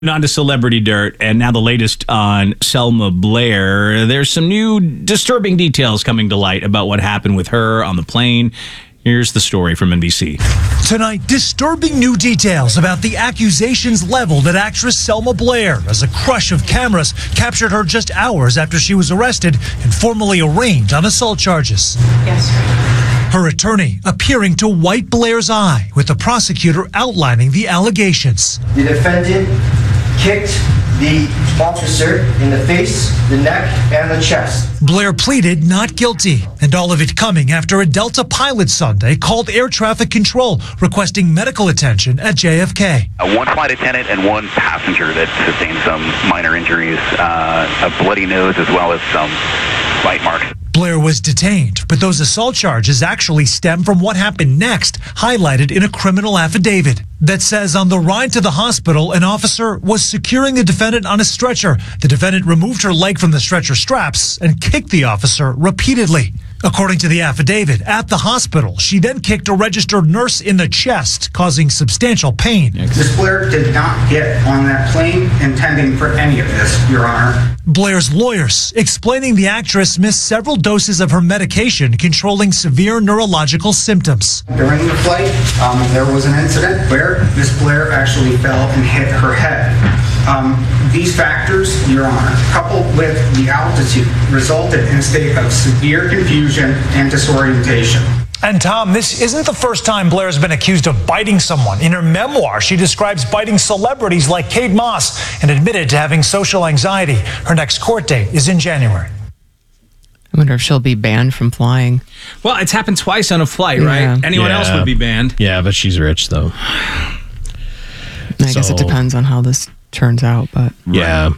On to celebrity dirt, and now the latest on Selma Blair. There's some new disturbing details coming to light about what happened with her on the plane. Here's the story from NBC. Tonight, disturbing new details about the accusations leveled at actress Selma Blair as a crush of cameras captured her just hours after she was arrested and formally arraigned on assault charges. Yes, sir. Her attorney appearing to wipe Blair's eye, with the prosecutor outlining the allegations. The defendant kicked the officer in the face, the neck, and the chest. Blair pleaded not guilty, and all of it coming after a Delta pilot Sunday called air traffic control requesting medical attention at JFK. One flight attendant and one passenger that sustained some minor injuries, a bloody nose as well as some bite marks. Blair was detained, but those assault charges actually stem from what happened next, highlighted in a criminal affidavit that says on the ride to the hospital, an officer was securing the defendant on a stretcher. The defendant removed her leg from the stretcher straps and kicked the officer repeatedly. According to the affidavit, at the hospital, she then kicked a registered nurse in the chest, causing substantial pain. Ms. Blair did not get on that plane intending for any of this, Your Honor. Blair's lawyers explaining the actress missed several doses of her medication controlling severe neurological symptoms. During the flight, there was an incident where Ms. Blair actually fell and hit her head. These factors, Your Honor, coupled with the altitude, resulted in a state of severe confusion and disorientation. And Tom, this isn't the first time Blair has been accused of biting someone. In her memoir, she describes biting celebrities like Kate Moss and admitted to having social anxiety. Her next court date is in January. I wonder if she'll be banned from flying. Well, it's happened twice on a flight, right? Anyone else would be banned. Yeah, but she's rich, though. I guess it depends on how this turns out, but... Yeah.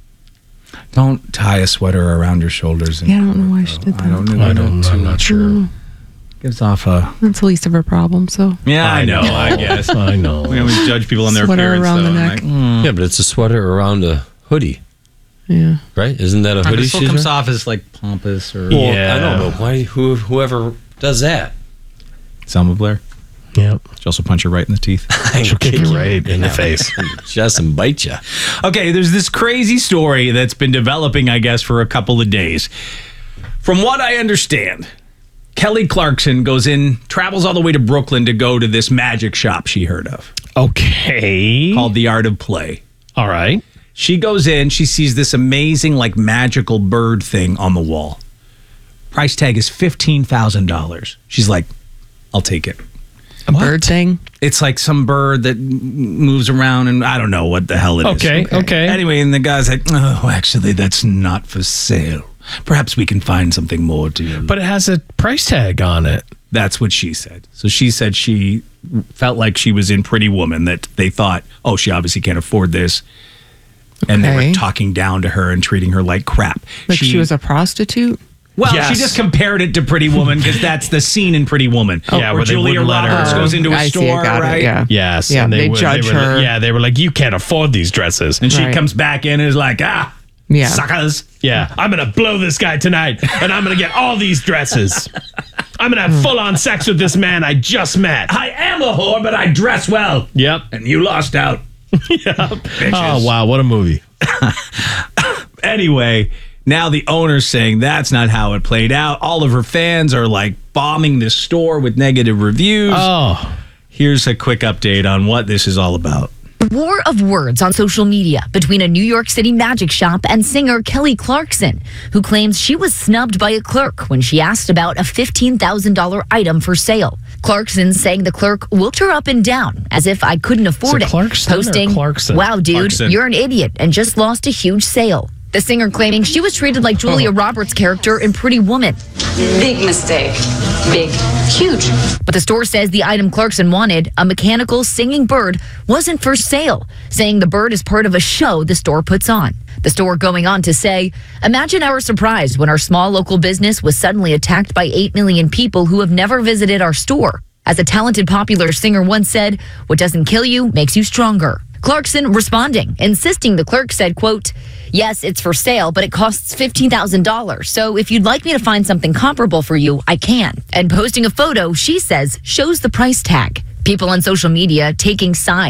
Don't tie a sweater around your shoulders. Yeah, I don't know why she did that. I'm not sure. Gives off a... That's the least of her problem, so... Yeah, I know, I guess. I know. We always judge people on their Sweater appearance, around though. the neck. Yeah, but it's a sweater around a hoodie, Yeah. right? Isn't that a hoodie? It still comes off as like pompous or... Well, I don't know. Why? Whoever does that? Selma Blair. Yep. She'll also punch her right in the teeth. She'll kick you right in the face. Just and bite you. Okay, there's this crazy story that's been developing, I guess, for a couple of days. From what I understand, Kelly Clarkson travels all the way to Brooklyn to go to this magic shop she heard of. Okay. Called The Art of Play. All right. She goes in, she sees this amazing, like, magical bird thing on the wall. Price tag is $15,000. She's like, I'll take it. A bird thing? It's like some bird that moves around, and I don't know what the hell it is. Okay. Anyway, and the guy's like, oh, actually, that's not for sale. Perhaps we can find something more to you. But it has a price tag on it. That's what she said. So she said she felt like she was in Pretty Woman, that they thought, oh, she obviously can't afford this. And they were talking down to her and treating her like crap. Like she was a prostitute? Well, Yes. she just compared it to Pretty Woman because that's the scene in Pretty Woman. Yeah, where where they Julia wouldn't let her- Roberts goes into a I see, store, got it, right? yeah. Yes. Yeah, and they judge her. Yeah, they were like, you can't afford these dresses. And she Right. comes back in and is like, Yeah. suckers. Yeah, I'm going to blow this guy tonight, and I'm going to get all these dresses. I'm going to have full-on sex with this man I just met. I am a whore, but I dress well. Yep. And you lost out. Oh, wow, what a movie. Anyway, now the owner's saying that's not how it played out. All of her fans are like bombing this store with negative reviews. Oh. Here's a quick update on what this is all about. War of words on social media between a New York City magic shop and singer Kelly Clarkson, who claims she was snubbed by a clerk when she asked about a $15,000 item for sale. Clarkson saying the clerk looked her up and down as if I couldn't afford it, Clarkston or posting, Clarkson? "Wow, dude, Clarkson. you're an idiot and just lost a huge sale." The singer claiming she was treated like Julia Roberts' character in Pretty Woman. Big mistake. Big. Huge. But the store says the item Clarkson wanted, a mechanical singing bird, wasn't for sale, saying the bird is part of a show the store puts on. The store going on to say, "Imagine our surprise when our small local business was suddenly attacked by 8 million people who have never visited our store. As a talented popular singer once said, what doesn't kill you makes you stronger." Clarkson responding, insisting the clerk said, quote, "Yes, it's for sale, but it costs $15,000. So if you'd like me to find something comparable for you, I can." And posting a photo, she says, shows the price tag. People on social media taking sides.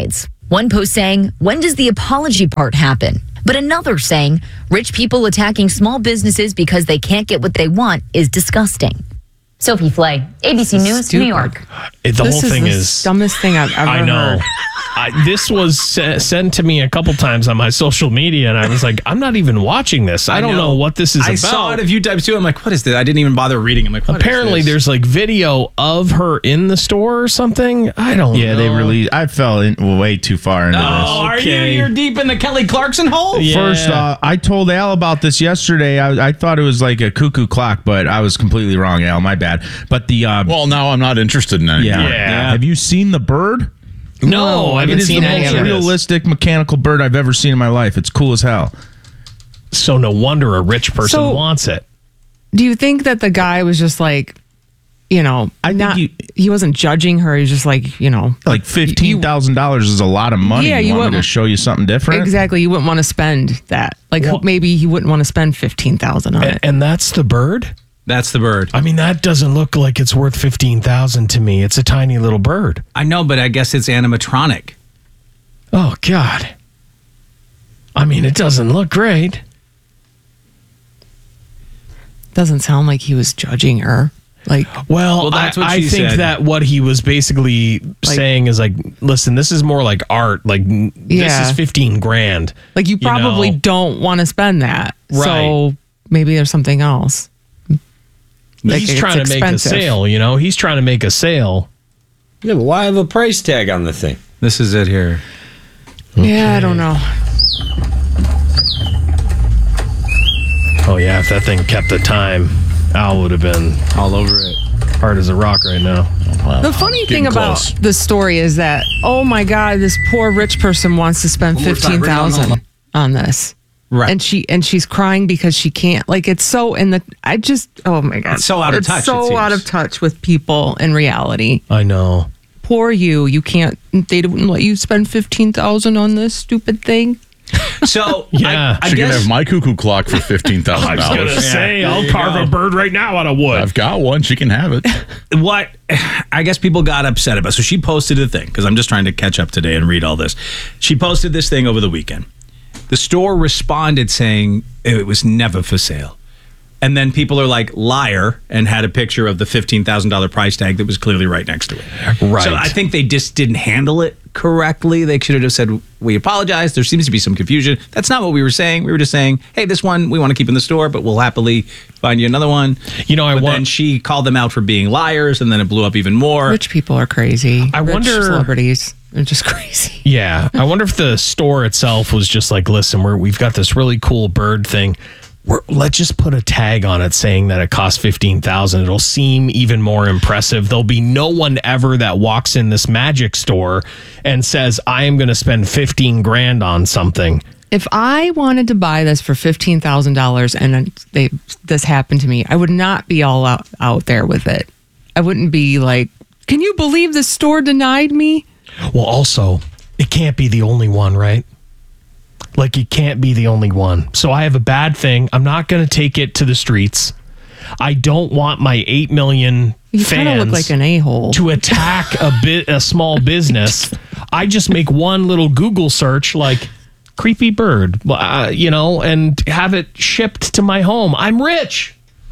One post saying, when does the apology part happen? But another saying, rich people attacking small businesses because they can't get what they want is disgusting. Sophie Flay, ABC News, New York. The whole thing is the dumbest thing I've ever I know. heard. This was sent to me a couple times on my social media, and I was like, I'm not even watching this. I don't know what this is about. I saw it a few times too. I'm like, what is this? I didn't even bother reading. I'm like, what apparently is this? there's like video of her in the store or something. I don't know. Yeah, they released. I fell way too far into this. Are you? You're deep in the Kelly Clarkson hole? Yeah. First off, I told Al about this yesterday. I thought it was like a cuckoo clock, but I was completely wrong, Al. My bad. But the well, now I'm not interested in it. Yeah. Have you seen the bird? No, I haven't seen any of it. It's the most realistic mechanical bird I've ever seen in my life. It's cool as hell. So no wonder a rich person wants it. Do you think that the guy was just like, he wasn't judging her. He's just like, like $15,000 is a lot of money. Yeah, you want me to show you something different? Exactly. You wouldn't want to spend that. Like maybe he wouldn't want to spend $15,000 on it. And that's the bird? That's the bird. I mean, that doesn't look like it's worth $15,000 to me. It's a tiny little bird. I know, but I guess it's animatronic. Oh, God. I mean, it doesn't look great. Doesn't sound like he was judging her. Like, well that's what I she think said. that what he was basically saying is like, listen, this is more like art. Like, this is 15 grand. Like, you probably don't want to spend that. Right. So maybe there's something else. He's trying to make a sale, He's trying to make a sale. Yeah, but why have a price tag on the thing? This is it here. Yeah, I don't know. Oh, yeah, if that thing kept the time, Al would have been all over it. Hard as a rock right now. Wow. The funny thing about the story is that, oh my God, this poor rich person wants to spend $15,000 on this. Right. And she's crying because she can't. Like, it's so oh my God. It's so out of touch. It's so out of touch with people in reality. I know. Poor you. You can't, they don't let you spend $15,000 on this stupid thing. So, yeah. I guess, can have my cuckoo clock for $15,000. I was going to say, I'll carve a bird right now out of wood. I've got one. She can have it. What I guess people got upset about. So she posted a thing, because I'm just trying to catch up today and read all this. She posted this thing over the weekend. The store responded saying it was never for sale. And then people are like, liar, and had a picture of the $15,000 price tag that was clearly right next to it. Right. So I think they just didn't handle it correctly. They should have just said, we apologize. There seems to be some confusion. That's not what we were saying. We were just saying, hey, this one we want to keep in the store, but we'll happily find you another one. Then she called them out for being liars, and then it blew up even more. Rich people are crazy. I Rich wonder celebrities. They're just crazy. Yeah. I wonder if the store itself was just like, listen, we've got this really cool bird thing. Let's just put a tag on it saying that it costs $15,000. It'll seem even more impressive. There'll be no one ever that walks in this magic store and says, I am going to spend 15 grand on something. If I wanted to buy this for $15,000 and this happened to me, I would not be all out there with it. I wouldn't be like, can you believe the store denied me? Well, also, it can't be the only one, right? Like, it can't be the only one. So I have a bad thing. I'm not going to take it to the streets. I don't want my 8 million You kind of look like an a-hole. to attack a small business. I just make one little Google search like creepy bird, and have it shipped to my home. I'm rich.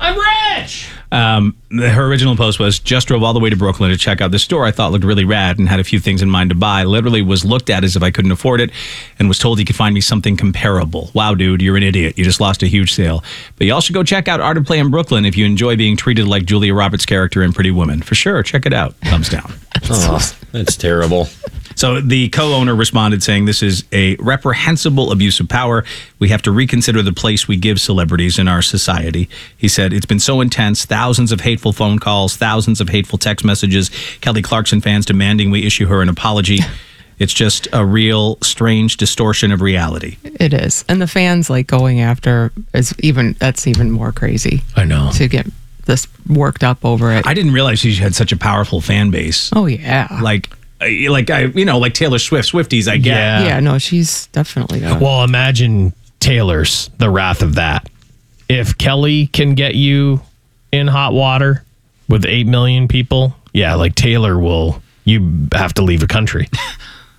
Her original post was, just drove all the way to Brooklyn to check out this store I thought looked really rad and had a few things in mind to buy. Literally was looked at as if I couldn't afford it and was told he could find me something comparable. Wow, dude, you're an idiot. You just lost a huge sale. But you all should go check out Art of Play in Brooklyn if you enjoy being treated like Julia Roberts' character in Pretty Woman. For sure, check it out. Thumbs down. Oh, that's terrible. So the co-owner responded saying this is a reprehensible abuse of power. We have to reconsider the place we give celebrities in our society. He said, it's been so intense, thousands of hateful phone calls, thousands of hateful text messages, Kelly Clarkson fans demanding we issue her an apology. It's just a real strange distortion of reality. It is. And the fans like going after that's even more crazy. I know. To get this worked up over it. I didn't realize she had such a powerful fan base. Oh yeah. Like Taylor Swift, Swifties, I get. Yeah, no, she's definitely got Well, imagine Taylor's the wrath of that. If Kelly can get you in hot water with 8 million people, yeah, like Taylor you have to leave the country.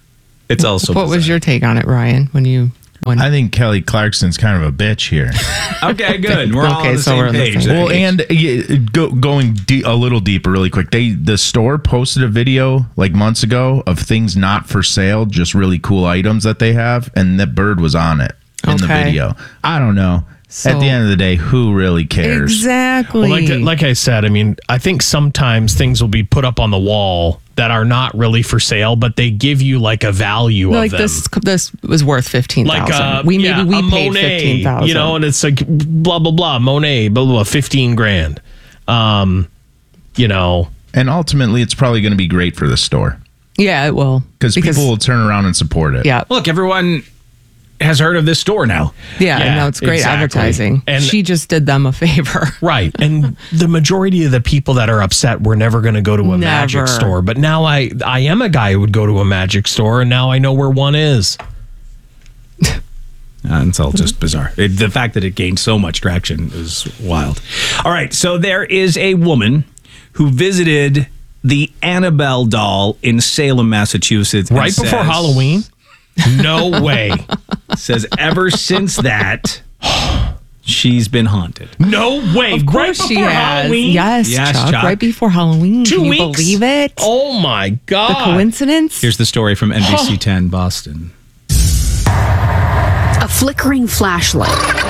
It's also What was your take on it, Ryan, when you... I think Kelly Clarkson's kind of a bitch here. Okay, good. We're all on the same page. Well, and going a little deeper really quick, the store posted a video like months ago of things not for sale, just really cool items that they have, and that bird was on it in the video. I don't know. At the end of the day, who really cares? Exactly. Well, like I said, I mean, I think sometimes things will be put up on the wall that are not really for sale, but they give you like a value of them. This was worth $15,000. Like we paid Monet, $15,000. you know, and it's like blah blah blah Monet, blah blah, $15,000. You know, and ultimately, it's probably going to be great for the store. Yeah, it will, because people will turn around and support it. Yeah, look, everyone has heard of this store now. Yeah, I know, it's great advertising. And she just did them a favor. Right. And the majority of the people that are upset were never going to go to a magic store. But now I am a guy who would go to a magic store, and now I know where one is. It's all just bizarre. The fact that it gained so much traction is wild. All right, so there is a woman who visited the Annabelle doll in Salem, Massachusetts. Right before Halloween? No way. Says ever since that, she's been haunted. No way. Of course right she before has. Halloween? Yes, Chuck. Right before Halloween. 2 Can weeks? you believe it? Oh, my God. The coincidence? Here's the story from NBC 10 Boston. A flickering flashlight.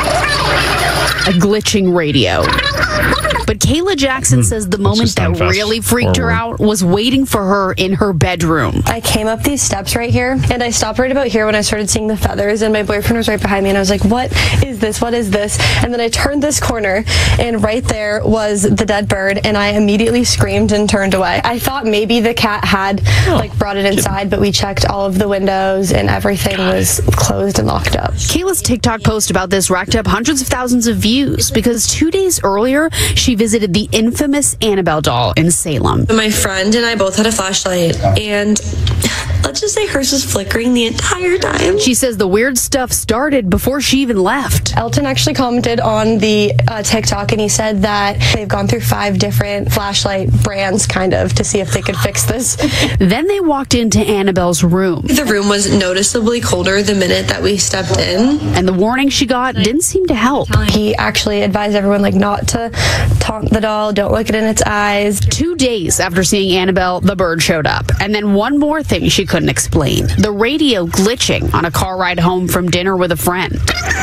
A glitching radio. But Kayla Jackson says the moment that really freaked her out was waiting for her in her bedroom. I came up these steps right here, and I stopped right about here when I started seeing the feathers, and my boyfriend was right behind me, and I was like, what is this? What is this? And then I turned this corner, and right there was the dead bird, and I immediately screamed and turned away. I thought maybe the cat had brought it inside, but we checked all of the windows, and everything was closed and locked up. Kayla's TikTok post about this racked up hundreds of thousands of views because 2 days earlier, she visited the infamous Annabelle doll in Salem. My friend and I both had a flashlight, and let's just say hers was flickering the entire time. She says the weird stuff started before she even left. Elton actually commented on the TikTok, and he said that they've gone through 5 different flashlight brands kind of to see if they could fix this. Then they walked into Annabelle's room. The room was noticeably colder the minute that we stepped in. And the warning she got didn't seem to help. He actually advised everyone not to taunt the doll, don't look it in its eyes. 2 days after seeing Annabelle, the bird showed up. And then one more thing she couldn't explain. The radio glitching on a car ride home from dinner with a friend.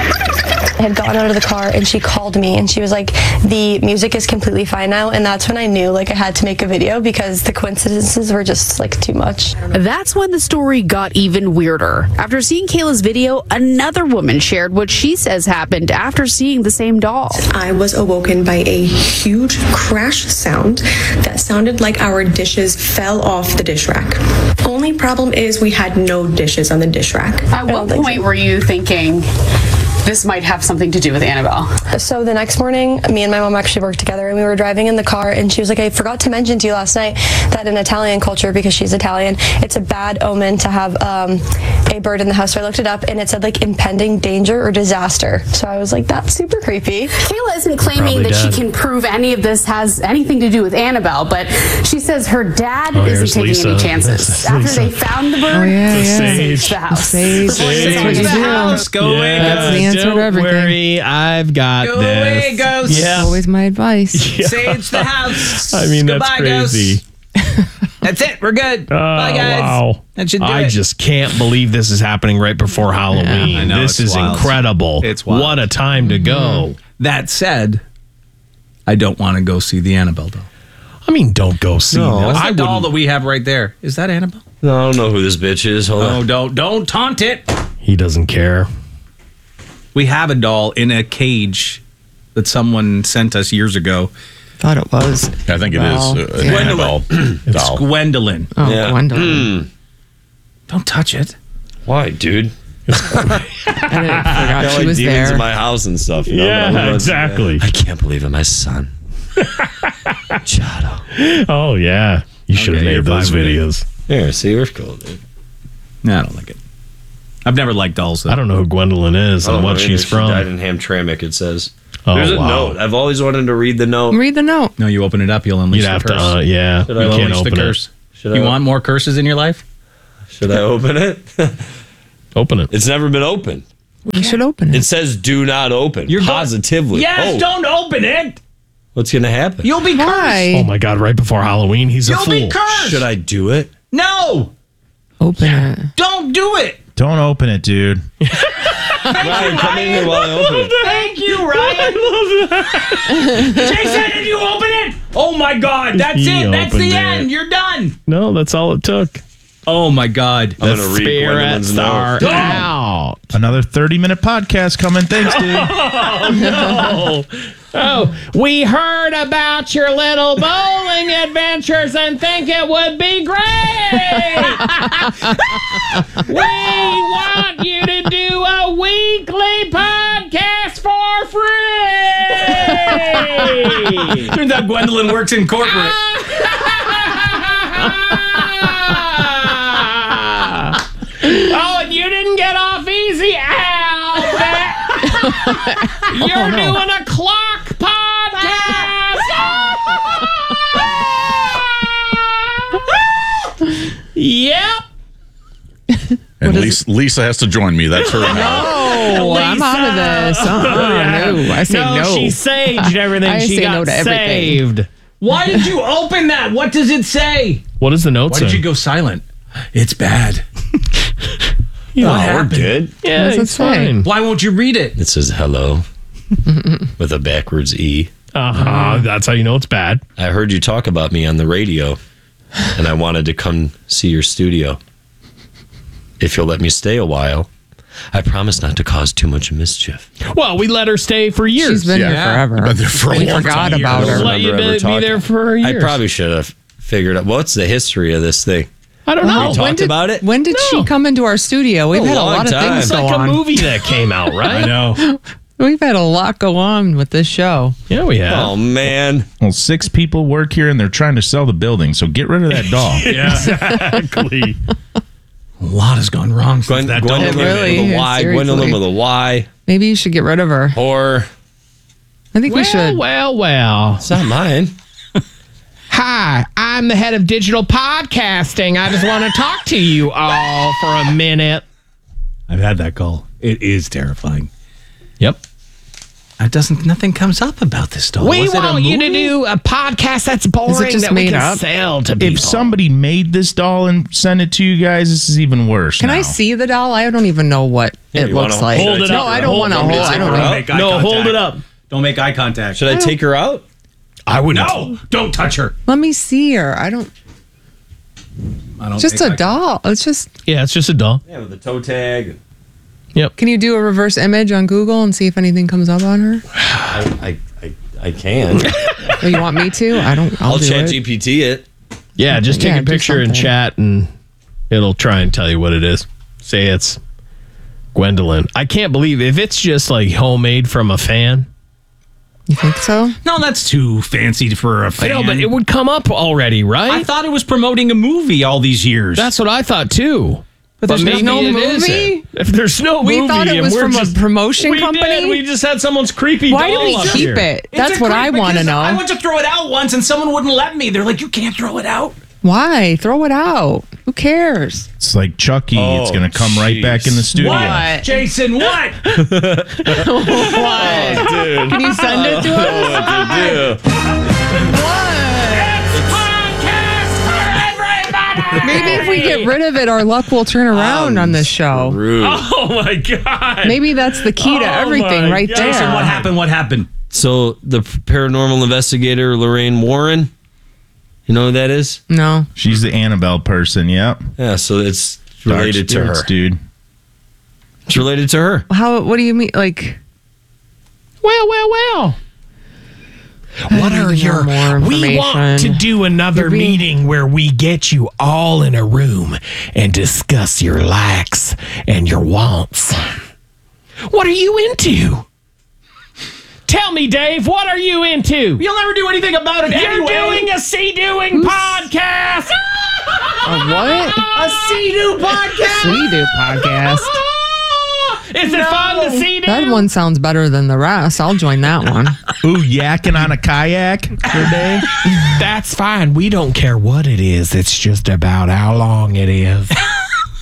I had gotten out of the car, and she called me, and she was like, the music is completely fine now. And that's when I knew I had to make a video because the coincidences were just too much. That's when the story got even weirder. After seeing Kayla's video, another woman shared what she says happened after seeing the same doll. I was awoken by a huge crash sound that sounded like our dishes fell off the dish rack. Only problem is we had no dishes on the dish rack. At what point were you thinking this might have something to do with Annabelle? So the next morning, me and my mom actually worked together, and we were driving in the car, and she was like, I forgot to mention to you last night that in Italian culture, because she's Italian, it's a bad omen to have a bird in the house. So I looked it up, and it said impending danger or disaster. So I was like, that's super creepy. Kayla isn't claiming that she can prove any of this has anything to do with Annabelle, but she says her dad isn't taking any chances. After they found the bird, sage the house. Sage the house. Go away, That's the answer to everything. Don't worry, I've got Go this. away, ghosts. Yeah. Always my advice. Sage the house. I mean, Goodbye, that's crazy. That's it. We're good. Bye, guys. Wow. That should do I it. just can't believe this is happening right before Halloween. I know, this it's is wild. incredible. It's wild. What a time to go. That said, I don't want to go see the Annabelle doll. I mean, don't go see that. What's the doll that we have right there? Is that Annabelle? No, I don't know who this bitch is. Hold on. Don't taunt it. He doesn't care. We have a doll in a cage that someone sent us years ago. Thought it was. I think it is. Gwendolyn. It's Gwendolyn. Oh, Gwendolyn. Don't touch it. Why, dude? I forgot she was demons there. in my house and stuff. You know? Yeah, exactly. I can't believe it. My son. Chado. Oh, yeah. You should have made those videos. Here, see, we're cool, dude. No, I don't like it. I've never liked dolls, though. I don't know who Gwendolyn is and what she's She from. died in Hamtramck, it says. Oh, There's a wow. note. I've always wanted to read the note. Read the note. No, you open it up, you'll unleash You'd the have curse. to, yeah. Should You I can't Unleash the open curse. it. You want more curses in your life? Should I open it? Open it. It's never been opened. You should open it. It says do not open. You're positively. Yes, Oh, don't open it. what's going to happen? You'll be cursed. Oh my God! Right before Halloween, he's a You'll fool. be cursed. Should I do it? No. Open it. Don't do it. Don't open it, dude. Ryan, come in here while I open it. Thank you, Ryan. Jason, did you open it? Oh my God. That's He it. That's the opened end. it. You're done. No, that's all it took. Oh my God. I'm going to read Gwendolyn's Spirits are note. out. Another 30-minute podcast coming. Thanks, dude. Oh, no. We heard about your little bowling adventures and think it would be great. We want you to do a weekly podcast for free. Turns out Gwendolyn works in corporate. Oh, and you didn't get off easy, Al. You're doing a clock podcast. Yep. And Lisa has to join me. That's her. No, I'm out of this. No, I say no. She saged everything. I She say got no to everything. saved. Why did you open that? What does it say? What does the note Why say? did you go silent? It's bad. No, What we're happened? good. Yeah, What does it it's say? fine. Why won't you read it? It says hello with a backwards E. That's how you know it's bad. I heard you talk about me on the radio, and I wanted to come see your studio. If you'll let me stay a while, I promise not to cause too much mischief. Well, we let her stay for years. She's been here forever. Been there for a We long forgot time. about her. Let you Remember ever be talking- there for years. I probably should have figured out what's the history of this thing. I don't know. We talked about it. When did she come into our studio? We've A had a long lot of time. things It's go like a on. movie that came out, right? I know. We've had a lot go on with this show. Yeah, we have. Oh man, Well, 6 people work here and they're trying to sell the building, so get rid of that dog. Exactly. A lot has gone wrong since that dog. Gwendolyn Really? with a Y. Seriously. Gwendolyn with a Y. Maybe you should get rid of her. Or I think we should. Well. it's not mine. Hi, I'm the head of digital podcasting. I just want to talk to you all for a minute. I've had that call. It is terrifying. Yep. Nothing comes up about this dog. We Was it a want you to movie? do a podcast that's boring just that we made can up? sell to people. If somebody made this doll and sent it to you guys, this is even worse. Can I now. see the doll? I don't even know what Yeah, it you looks wanna like. hold it No, up? I don't want to hold. I don't know. Make eye No, contact. hold it up. Don't make eye contact. Should I take her out? I would No, don't touch her. Let me see her. I don't. I don't. Just make a eye doll. It's just. Yeah, it's just a doll. Yeah, with a toe tag. Can you do a reverse image on Google and see if anything comes up on her? I can. Or you want me to? I don't. I'll do chat it. GPT it. Yeah, just take Yeah, a do picture and something. chat, and it'll try and tell you what it is. Say it's Gwendolyn. I can't believe if it's just like homemade from a fan. You think so? No, that's too fancy for a I fan. know, but it would come up already, right? I thought it was promoting a movie all these years. That's what I thought too. But there's maybe no it movie? isn't. If there's no We movie, thought it and was we're from a just- promotion we company? Did. We just had someone's creepy Why do doll we up keep here. it? It's That's a what creep I want to because know. I went to throw it out once and someone wouldn't let me. They're like, you can't throw it out. Why? Throw it out. Who cares? It's like Chucky. it's Oh, going to come right back in the studio. What? Jason, what? What? Dude. Can you send it to us? Maybe if we get rid of it, our luck will turn around on this show. Rude. Oh my god! Maybe that's the key to Oh everything my right God. there. Jason, what happened? What happened? So the paranormal investigator Lorraine Warren, you know who that is? No. She's the Annabelle person, yep. Yeah, so it's Dark related to her. spirits, dude. It's related to her. How? What do you mean? Like, Well. What are your? more We want to information. do another You're being- meeting where we get you all in a room and discuss your likes and your wants. What are you into? Tell me, Dave. What are you into? You'll never do anything about it You're anyway. doing a Sea-Doing podcast. what? A Sea-Doo podcast. Sea-Doo podcast. Is it fun to see That one sounds better than the rest. I'll join that one. Ooh, yakking on a kayak today. That's fine. We don't care what it is. It's just about how long it is.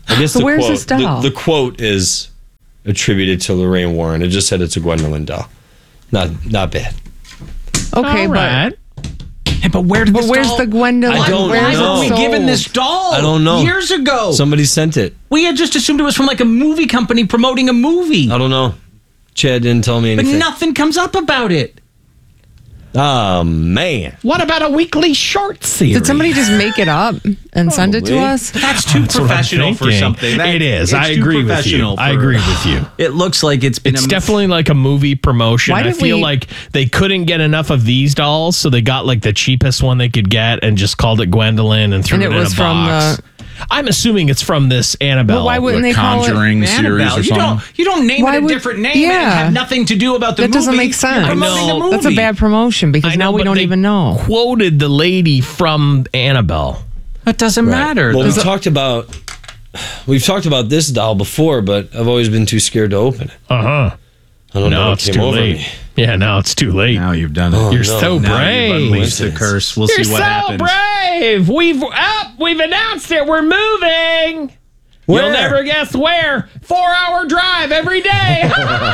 I guess So the where's quote, this doll? The quote is attributed to Lorraine Warren. It just said it's a Gwendolyn doll. Not bad. Okay, All right. But where's the Gwendolyn? I don't Where's know. Why were we it given sold? this doll? I don't know. Years ago. Somebody sent it. We had just assumed it was from like a movie company promoting a movie. I don't know. Chad didn't tell me But anything. nothing comes up about it. Oh, man. What about a weekly short series? Did somebody just make it up and send it to Probably. us? That's too That's what I'm professional for thinking. something. It is. it's I too agree with you. professional I for- agree with you. It looks like it's been It's definitely like a movie promotion. Why I did feel we- like they couldn't get enough of these dolls, so they got like the cheapest one they could get and just called it Gwendolyn and threw And it it in was a from box. I'm assuming it's from this Annabelle. Well, why wouldn't The they call it Conjuring series Annabelle. or something. You don't name Why it a would- different name and yeah. have nothing to do about the That movie. doesn't make sense. You're promoting I know. the movie. That's a bad promotion because now we but don't they even know. Quoted the lady from Annabelle. That doesn't matter. Well, we've talked about this doll before, but I've always been too scared to open it. Uh-huh. I don't know Now what it's came too over late. me. Yeah, now it's too late. Now you've done it. Oh, You're no. so Now brave. you've unleashed the curse. We'll You're see what so happens. brave. We've announced it. We're moving. Where? You'll never guess where. 4-hour drive every day.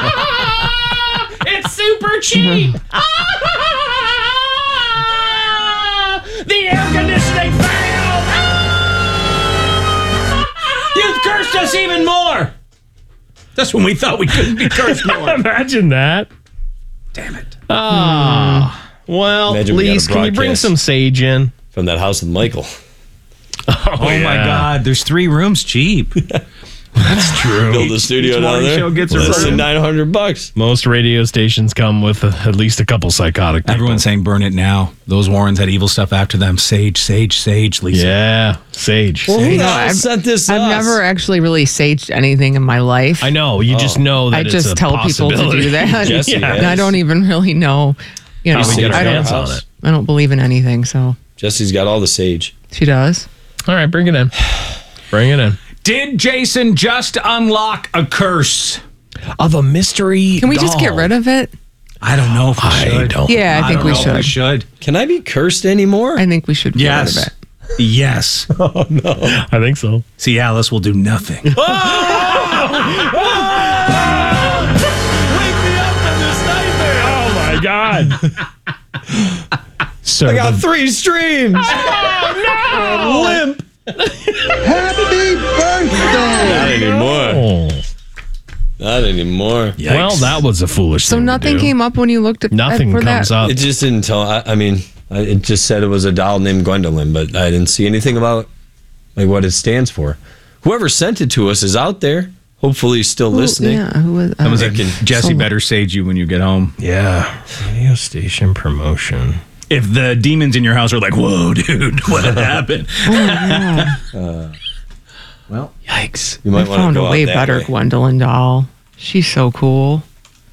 It's super cheap. The air conditioning failed. You've cursed us even more. That's when we thought we couldn't be cursed more. Imagine that. Damn it. Well, Imagine we got a Lise, can you bring broadcast. some sage in? From that house with Michael. Oh my God. There's 3 rooms cheap. That's true. Build a studio Each down morning there. show gets a Less than room. $900. Most radio stations come with at least a couple psychotic people. Everyone's saying burn it now. Those Warrens had evil stuff after them. Sage, sage, sage, Lisa. Yeah, sage. Well, who Sage. the hell sent this I've us? never actually really saged anything in my life. I know. You just know that I it's just a tell people to possibility. do that. Jesse And has. I don't even really know. You know, How we get our I hands don't, on it. I don't believe in anything, so Jesse's got all the sage. she does. All right, bring it in. Bring it in. Did Jason just unlock a curse? Of a mystery Can we just get rid of it? I don't know if we should. don't. Yeah, I think don't we know if should. should. Can I be cursed anymore? I think we should get rid of Yes. it. Yes. Oh, no. I think so. See, Alice will do nothing. Wake me up from this nightmare. Oh my God. So I got 3 streams. Oh, Limp. Happy birthday! Not anymore. no. Not anymore. Well, that was a foolish So thing to nothing do. came up when you looked at Nothing for comes that? up. It just didn't tell. It just said it was a doll named Gwendolyn, but I didn't see anything about like what it stands for. Whoever sent it to us is out there. Hopefully, he's still listening. Yeah, who was? That was uh, like, Jesse better sage you when you get home. Yeah. Radio station promotion. If the demons in your house are like, whoa, dude, what happened? Well, Yikes. You I might want found to a go way out that better way. Gwendolyn doll. She's so cool.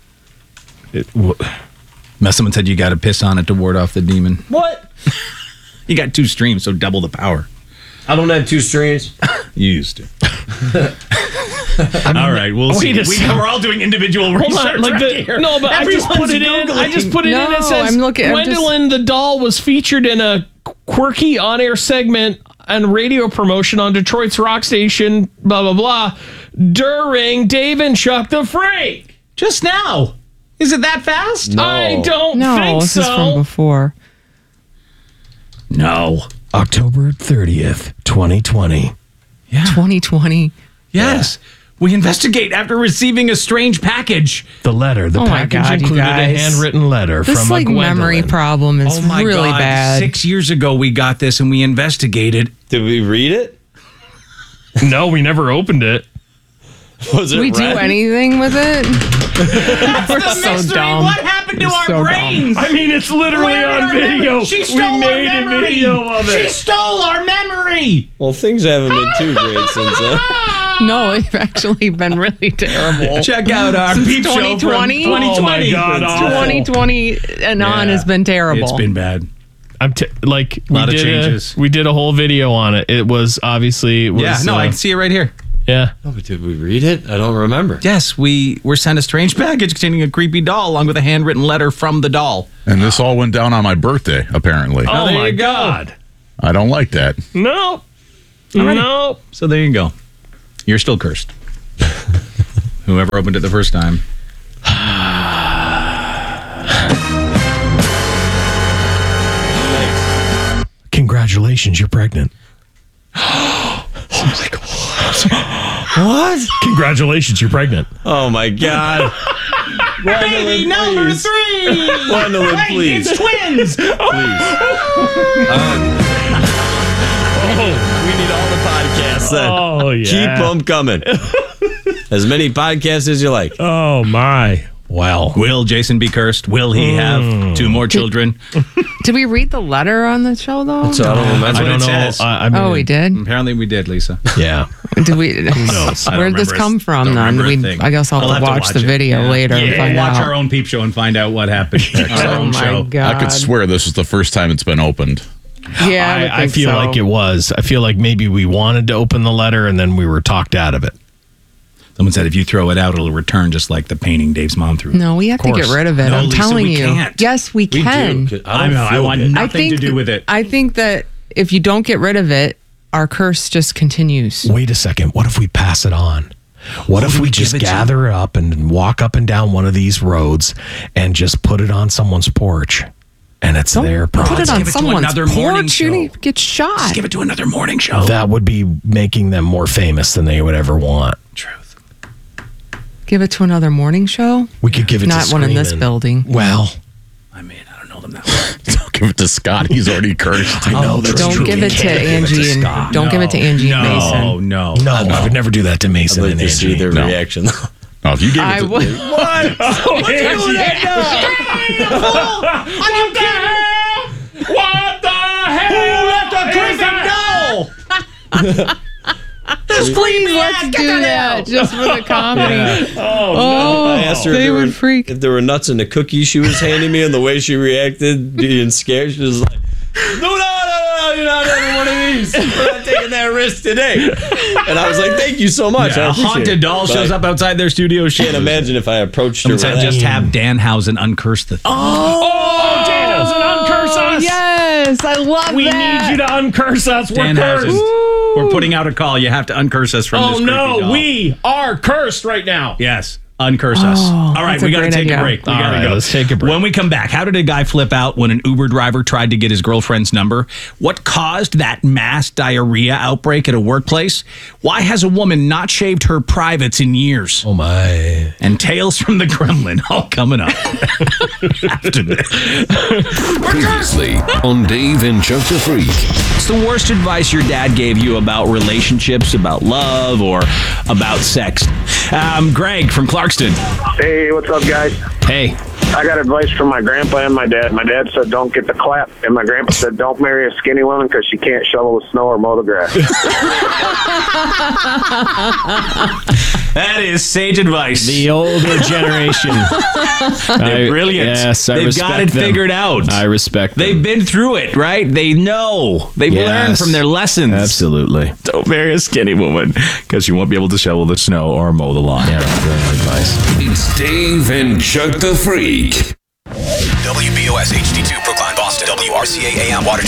Someone said you got to piss on it to ward off the demon. What? You got 2 streams, so double the power. I don't have 2 streams. You used to. All right, we'll see. Wait a second. We're all doing individual Hold research on, like right here. no, but I just put Everyone's it in. I just Googling. put it in. No, It says I'm looking- I'm just- Gwendolyn the doll was featured in a quirky on-air segment and radio promotion on Detroit's rock station. Blah blah blah. During Dave and Chuck the Freak. Just now. Is it that fast? No. I don't No, think this is from so. before. No. October 30th, 2020. Yeah. 2020. Yes. We investigate after receiving a strange package. The letter. The Oh my package God, you included a guys. handwritten letter This from a like memory Gwendolyn. problem is Oh my really God. bad. 6 years ago, we got this and we investigated. Did we read it? No, we never opened it. Was it Do we do red? anything with it? We're The so mystery. dumb. What happened to We're our so dumb. brains? I mean, it's literally Where on are our video. memories? She stole We made our a memory. video of She it. stole our memory. Well, things haven't been too great since then. No, it's actually been really terrible. Check out our Since peep show from 2020? 2020. Oh my God, awful. 2020 and on has been terrible. It's been bad. I'm like we Lot of did changes. we did a whole video on it. It was obviously Yeah, no, I can see it right here. yeah. Oh, but did we read it? I don't remember. Yes, we were sent a strange package containing a creepy doll along with a handwritten letter from the doll. And this all went down on my birthday, apparently. Oh there my you go. God. I don't like that. Nope. Alrighty. Nope. So there you go. You're still cursed. Whoever opened it the first time. Congratulations, you're pregnant. Oh my God. What? Congratulations, you're pregnant. Oh my God. Baby number 3. Gwendolyn, please. It's twins. Please. We need all the podcasts then. Oh, yeah. Keep them coming. As many podcasts as you like. Oh, my. Well. Will Jason be cursed? Will he have 2 more children? Did we read the letter on the show, though? That's what it says. We did? Apparently we did, Lisa. Yeah. Did we? Who knows? I don't Where did this remember come from, don't then? remember a thing. I guess I'll have to watch the it. video later and find watch out. our own peep show and find out what happened. Our own show. God. I could swear this is the first time it's been opened. Yeah, I feel like it was. I feel like maybe we wanted to open the letter and then we were talked out of it. Someone said if you throw it out, it'll return just like the painting Dave's mom threw. No, we have to get rid of it. No, I'm Lisa, telling we you. can't. Yes, we can. I want nothing to do with it. I think that if you don't get rid of it, our curse just continues. Wait a second. What if we pass it on? What if we just gather it up and walk up and down one of these roads and just put it on someone's porch? And it's their problem. Put it on someone's porch. You show. get shot. Just give it to another morning show. That would be making them more famous than they would ever want. Truth. Give it to another morning show? We could give it Not to one in this Screamin'. building. Well, I mean, I don't know them that well. Don't give it to Scott. He's already cursed. I know. That's Don't true. give We it to can't give it Angie and Scott. don't give it to Angie and Mason. No. I would never do that to Mason I'd like and to Angie. see their reaction. No, if you gave it I to would. What? What the hell? Who left a creeping doll? Please, let's do that just for the comedy. I asked her if there were nuts in the cookie she was handing me, and the way she reacted, being scared, she was like, no, you're not having one of these. We're not taking that risk today. And I was like, thank you so much. I Yeah, a appreciate haunted it. doll But shows up outside their studio. I can't imagine if I approached her. Someone said just have Danhausen uncurse the thing. Oh, Danhausen, uncurse us. Yes, I love We that. need you to uncurse us. We're cursed. Danhausen. We're putting out a call. You have to uncurse us from this creepy doll. We are cursed right now. Yes. Uncurse us. All right, that's a we got to great take idea. a break. We All got to right, go. let's take a break. When we come back, how did a guy flip out when an Uber driver tried to get his girlfriend's number? What caused that mass diarrhea outbreak at a workplace? Why has a woman not shaved her privates in years? Oh, my. And Tales from the Kremlin, all coming up after this. Previously on Dave and Chuck the Freak. What's the worst advice your dad gave you about relationships, about love, or about sex? Greg from Clarkston. Hey, what's up, guys? Hey. I got advice from my grandpa and my dad. My dad said, don't get the clap. And my grandpa said, don't marry a skinny woman because she can't shovel the snow or mow the grass. That is sage advice. The older generation. They're brilliant. Yes, I They've respect got it them. figured out. I respect them. They've been through it, right? They know. They've learned from their lessons. Absolutely. Don't marry a skinny woman because you won't be able to shovel the snow or mow the lawn. Yeah, brilliant advice. It's Dave and Chuck the Freak. WBOS HD2 Brookline, Boston. WRCA AM Watertown.